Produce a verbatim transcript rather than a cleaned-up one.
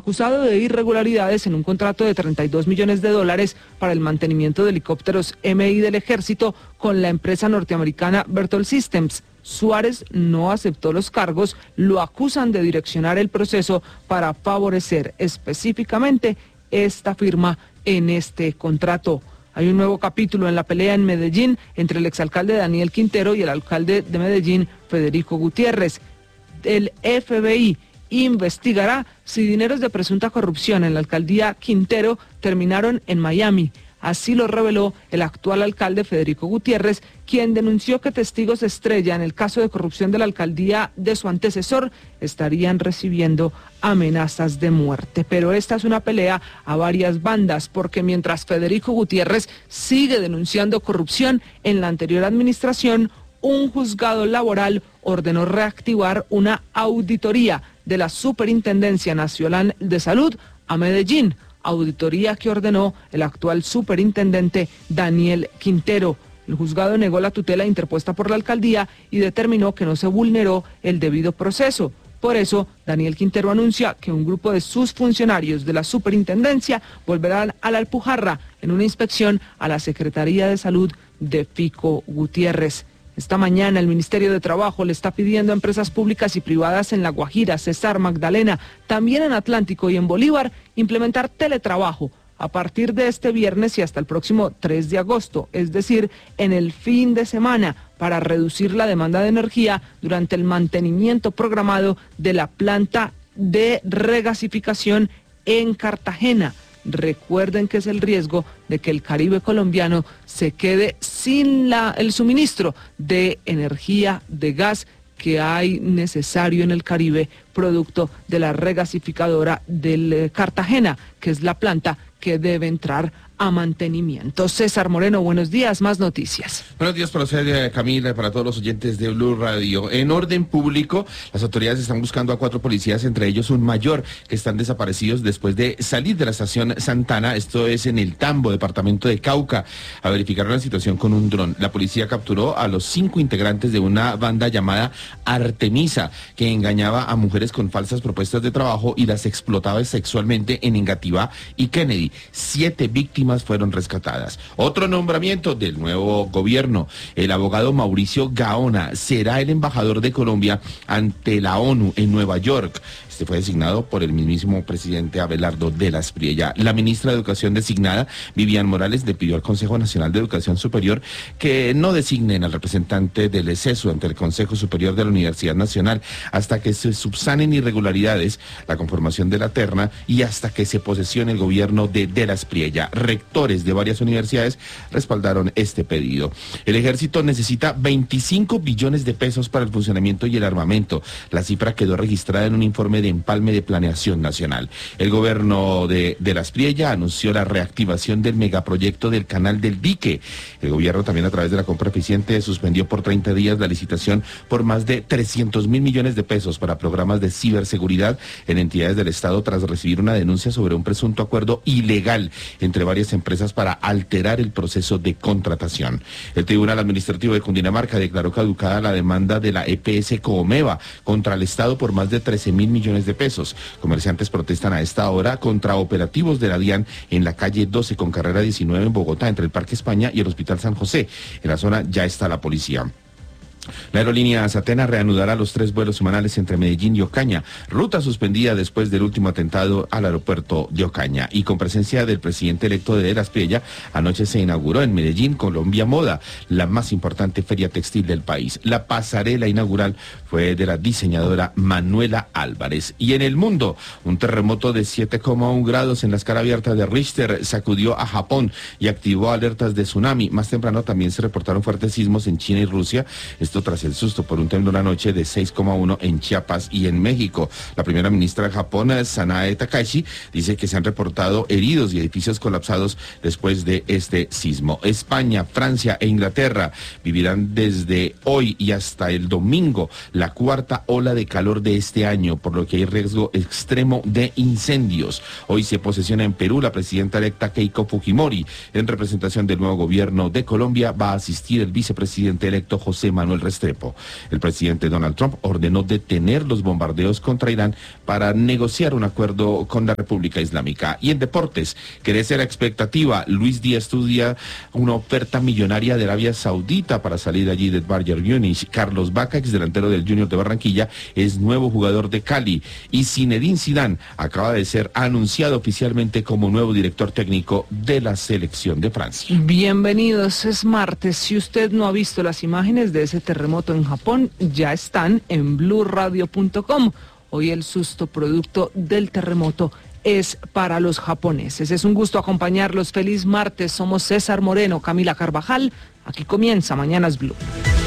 acusado de irregularidades en un contrato de treinta y dos millones de dólares para el mantenimiento de helicópteros M I del ejército con la empresa norteamericana Berthold Systems. Suárez no aceptó los cargos, lo acusan de direccionar el proceso para favorecer específicamente esta firma en este contrato. Hay un nuevo capítulo en la pelea en Medellín entre el exalcalde Daniel Quintero y el alcalde de Medellín, Federico Gutiérrez. El F B I investigará si dineros de presunta corrupción en la alcaldía Quintero terminaron en Miami. Así lo reveló el actual alcalde Federico Gutiérrez, quien denunció que testigos estrella en el caso de corrupción de la alcaldía de su antecesor estarían recibiendo amenazas de muerte. Pero esta es una pelea a varias bandas, porque mientras Federico Gutiérrez sigue denunciando corrupción en la anterior administración, un juzgado laboral ordenó reactivar una auditoría de la Superintendencia Nacional de Salud a Medellín, auditoría que ordenó el actual superintendente Daniel Quintero. El juzgado negó la tutela interpuesta por la alcaldía y determinó que no se vulneró el debido proceso. Por eso, Daniel Quintero anuncia que un grupo de sus funcionarios de la superintendencia volverán a la Alpujarra en una inspección a la Secretaría de Salud de Fico Gutiérrez. Esta mañana el Ministerio de Trabajo le está pidiendo a empresas públicas y privadas en La Guajira, Cesar, Magdalena, también en Atlántico y en Bolívar, implementar teletrabajo a partir de este viernes y hasta el próximo tres de agosto, es decir, en el fin de semana, para reducir la demanda de energía durante el mantenimiento programado de la planta de regasificación en Cartagena. Recuerden que es el riesgo de que el Caribe colombiano se quede sin la, el suministro de energía, de gas que hay necesario en el Caribe, producto de la regasificadora del Cartagena, que es la planta que debe entrar a mantenimiento. César Moreno, buenos días, más noticias. Buenos días para usted, Camila, y para todos los oyentes de Blue Radio. En orden público, las autoridades están buscando a cuatro policías, entre ellos un mayor, que están desaparecidos después de salir de la estación Santana, esto es en el Tambo, departamento de Cauca, a verificar la situación con un dron. La policía capturó a los cinco integrantes de una banda llamada Artemisa, que engañaba a mujeres con falsas propuestas de trabajo y las explotaba sexualmente en Engativá y Kennedy. Siete víctimas fueron rescatadas. Otro nombramiento del nuevo gobierno. El abogado Mauricio Gaona será el embajador de Colombia ante la ONU en Nueva York. Este fue designado por el mismísimo presidente Abelardo de la Espriella. La ministra de Educación designada, Vivian Morales, le pidió al Consejo Nacional de Educación Superior que no designen al representante del ESESU ante el Consejo Superior de la Universidad Nacional hasta que se subsanen irregularidades, la conformación de la terna y hasta que se posesione el gobierno de de la Espriella. Rectores de varias universidades respaldaron este pedido. El ejército necesita veinticinco billones de pesos para el funcionamiento y el armamento. La cifra quedó registrada en un informe de empalme de planeación nacional. El gobierno de, de la Espriella anunció la reactivación del megaproyecto del Canal del Dique. El gobierno también, a través de la compra eficiente, suspendió por treinta días la licitación por más de trescientos mil millones de pesos para programas de ciberseguridad en entidades del Estado tras recibir una denuncia sobre un presunto acuerdo ilegal entre varias empresas para alterar el proceso de contratación. El Tribunal Administrativo de Cundinamarca declaró caducada la demanda de la E P S Comeva contra el Estado por más de trece mil millones de pesos. Comerciantes protestan a esta hora contra operativos de la DIAN en la calle doce con carrera diecinueve en Bogotá, entre el Parque España y el Hospital San José. En la zona ya está la policía. La aerolínea Azatena reanudará los tres vuelos semanales entre Medellín y Ocaña, ruta suspendida después del último atentado al aeropuerto de Ocaña. Y con presencia del presidente electo de la Espriella, anoche se inauguró en Medellín Colombia Moda, la más importante feria textil del país. La pasarela inaugural fue de la diseñadora Manuela Álvarez. Y en el mundo, un terremoto de siete coma uno grados en la escala abierta de Richter sacudió a Japón y activó alertas de tsunami. Más temprano también se reportaron fuertes sismos en China y Rusia. Esto tras el susto por un temblor anoche de seis coma uno en Chiapas y en México. La primera ministra de Japón, Sanae Takahashi, dice que se han reportado heridos y edificios colapsados después de este sismo. España, Francia e Inglaterra vivirán desde hoy y hasta el domingo la cuarta ola de calor de este año, por lo que hay riesgo extremo de incendios. Hoy se posesiona en Perú la presidenta electa Keiko Fujimori. En representación del nuevo gobierno de Colombia va a asistir el vicepresidente electo José Manuel Restrepo. El presidente Donald Trump ordenó detener los bombardeos contra Irán para negociar un acuerdo con la República Islámica. Y en deportes, crece la expectativa. Luis Díaz estudia una oferta millonaria de Arabia Saudita para salir allí del Bayern Múnich. Carlos Vaca, ex delantero del Junior de Barranquilla, es nuevo jugador de Cali. Y Zinedine Zidane acaba de ser anunciado oficialmente como nuevo director técnico de la selección de Francia. Bienvenidos, es martes. Si usted no ha visto las imágenes de ese terremoto en Japón, ya están en blue radio punto com. Hoy el susto producto del terremoto es para los japoneses. Es un gusto acompañarlos. Feliz martes. Somos César Moreno, Camila Carvajal. Aquí comienza Mañanas Blue.